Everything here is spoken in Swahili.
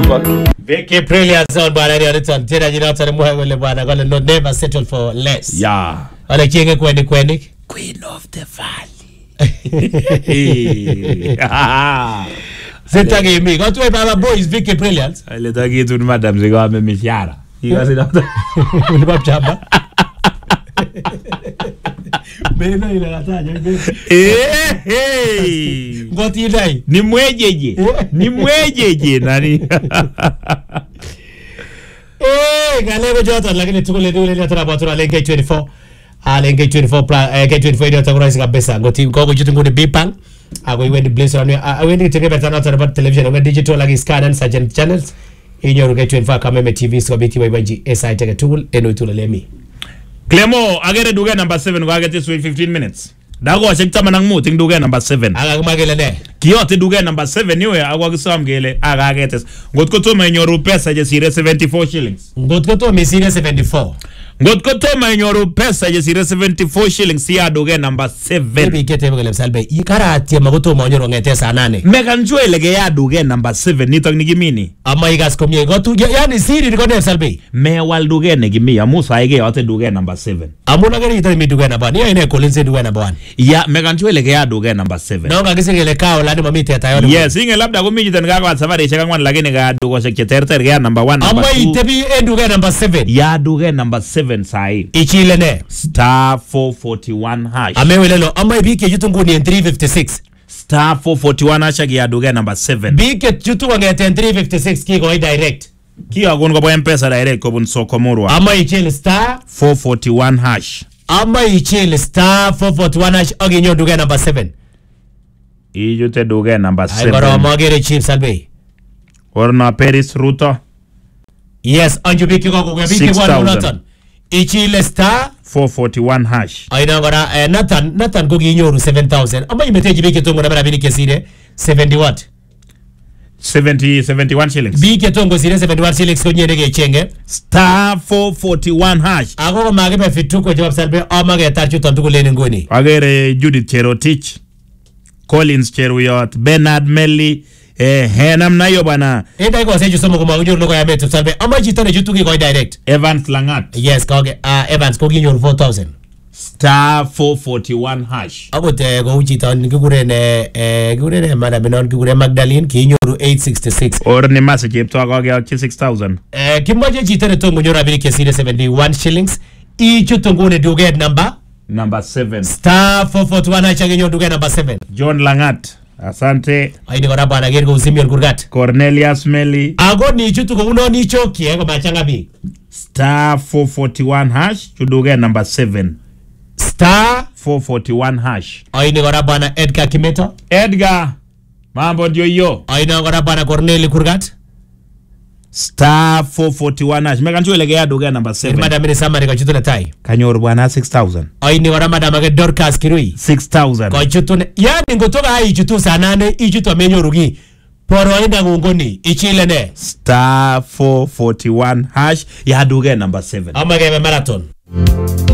Vicky Brilliant on bwana ni alitan tena jina hata mwa wale bwana kale no never settle for less. Yeah. Wale kienge kweni Queen of the Valley. Sitaki mimi. Watu wa baba boys Vicky Brilliant. Ale taki tu madam zigo ame mishara. Hiyo sina. Ni babchamba. Bena ile nataja ngoti dai ni mwejeje nani galego jota lakini tukule dole tena batura lenge 24 lenge 24 K24 ndio takuraisi kabisa ngoti gogo jitu ngudi bipang ago iwendi blaze on awendi tekebe tana tana television ngadi digital like scan and surgeon channels inyo K24 kama TV so biti YG SI take tool eno tool lemi Clemo agere duga number 7 go agete 15 minutes. Dago ashekitama nang muting duga number 7. Aga kumagele ne. Kiyote duga number 7 niwe agwa kisamgele aga agete. Ngotko to menyoru pesa je sire 74 shillings. Ngotko to mesire 74. Ngotko to menyoru pesa je sire 74 shillings ya duga number 7. Baby kete bogele salbe. Ikara atia magoto monyoro ngete saa 8. Mekanjwe lege ya duga number 7 nitok nigimini. Ama igas komye gotu yani siri niko ne salbe. Me wal duga nigimi amusa aige yote duga number 7. Amuna gari itani mi duga number 1. Ni ine kolinse duga number 1. Ya mekanjwe lege ya duga number 7. Naonga kisingele kao lani mamiti atayoni. Yes, inge labda kumiji tanga kwa safari chakangwan lakini ga dugo sekretar ya number 1 number 2. Ama itebi duga number 7. Ya duga number 7 sai. Ichile ne. Star 441 hash. Amewelelo ama ibike yutungu ni 356. Star 441 hash ya duga number 7. Bike yutungu ngete 356 kiko direct. Kia gungo bo M-Pesa direct ko bun Sokomurwa. Ama ichile star 441 hash. Ama ichile star 441 hash oginyo duga number 7. Ijute duga number 7. Ay goro magere chief salbe. Orna Paris Ruto. Yes, anju biki ko biki kwa Nathan. Ichile star 441 hash. Aina gora Nathan ko ginyoru 7000. Ama imeteji biki tongo na bara bini kesire 70 what? 71 shillings. Biki tongo sire 71 shillings ko nyene ge chenge. Star 441 hash. Ako mage be fituko jawab salbe ama ge tarchu tontuko lene ngoni. Agere Judith Cherotich. Collins Cheruyot, Bernard Melly, henam na yo bana. Dai ko seju somo ko magujur loko ya metu salbe ama jitone jutuki ko direct. Evans Langat. Yes, kage Evans ko ginyoru 4000. Star 441 hash. Agote ko uchita ngurene madam non ngure Magdalene kinyoru 866. Or ni message yepto agage 6000. Kimbaje jitone tongo nyora bili kesire 71 shillings. Ichu tongo ne duget number 7. Star 441 hash agenyo duget number 7. John Langat. Asante. Aini ko rabana gergo Simeon Kurgat. Cornelius Melly. Ago ni chutu ko uno ni choki ko machanga bi. Star 441 hash chuduge number 7. Star 441 hash. Aini ko rabana Edgar Kimeto. Edgar. Mambo ndio hiyo. Aini ko rabana Corneli Kurgat. Star 441 hash. Mekanjwe lege ya duge number 7. Madam ni samari ko chutu na tai. Kanyor bwana 6000. Aini ko rabana mage Dorcas Kirui. 6000. Ko chutu yani ngotoka ai chutu saa 8 ichutu amenyorugi. Poro enda ngongoni ichile ne. Star 441 hash ya duge number 7. Ama game marathon.